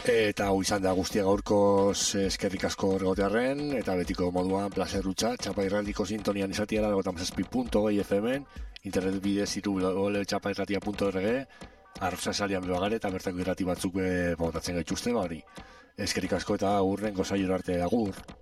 Eta hau izan da guztia gaurkoz eskerrik asko ergotearren, eta betiko moduan placer rutsa, txapairratiko sintonian izatiara 97.2 FM, internet bidez www.txapairratia.org, arroza salian behagare eta bertako irrati batzuk botatzen gaituzte, bari. Eskerrik asko eta urrengo saio arte, agur.